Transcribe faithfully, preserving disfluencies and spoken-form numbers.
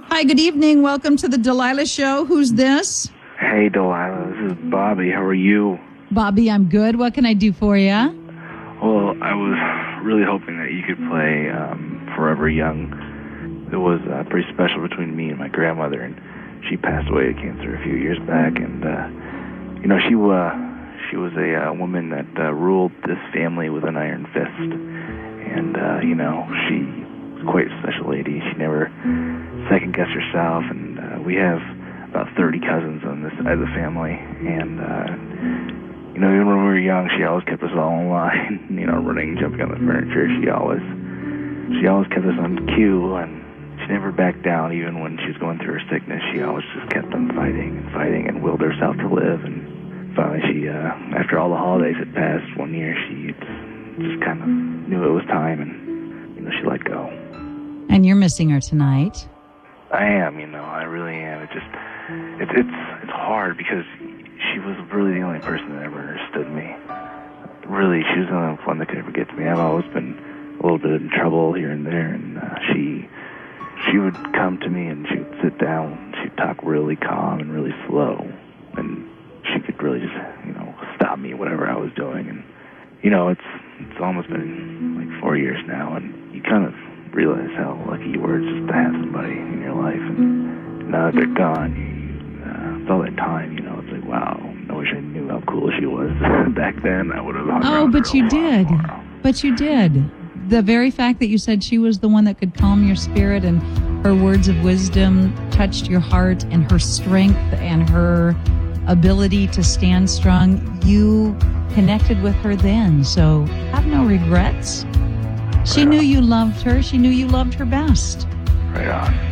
Hi, good evening. Welcome to the Delilah Show. Who's this? Hey, Delilah. This is Bobby. How are you? Bobby, I'm good. What can I do for you? Well, I was really hoping that you could play um, Forever Young. It was uh, pretty special between me and my grandmother, and she passed away of cancer a few years back. And, uh, you know, she uh, she was a uh, woman that uh, ruled this family with an iron fist. And, uh, you know, she was quite a special lady. She never second-guessed herself, and uh, we have about thirty cousins on this side of the family. And, uh, you know, even when we were young, she always kept us all in line, you know, running, jumping on the furniture. She always, she always kept us on cue, and she never backed down, even when she was going through her sickness. She always just kept on fighting and fighting and willed herself to live. And finally, she, uh, after all the holidays had passed one year, she just, just kind of knew it was time, and, you know, she let go. And you're missing her tonight. I am, you know, I really am. It just, it's it's it's hard because she was really the only person that ever understood me. Really, she was the only one that could ever get to me. I've always been a little bit in trouble here and there, and uh, she she would come to me and she would sit down. She'd talk really calm and really slow, and she could really just, you know, stop me whatever I was doing. And you know, it's it's almost been like four years now, and you kind of realize how lucky you were just to have somebody in your life. And now that they're gone, you, uh, it's all that time, you know, it's like, wow, I wish I knew how cool she was back then. I would have hung Oh, but you did. But you did. The very fact that you said she was the one that could calm your spirit, and her words of wisdom touched your heart, and her strength and her ability to stand strong, you connected with her then. So have no regrets. She knew you loved her. She knew you loved her best. Right on.